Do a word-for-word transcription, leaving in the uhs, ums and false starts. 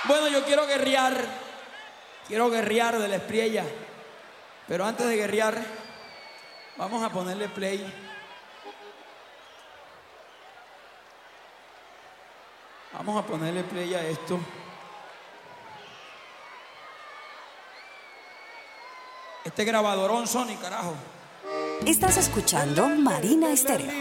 Bueno, yo quiero guerrear, quiero guerrear de la Espriella, pero antes de guerrear, vamos a ponerle play. Vamos a ponerle play a esto. Este grabadorón Sony, carajo. Estás escuchando Marina Estéreo.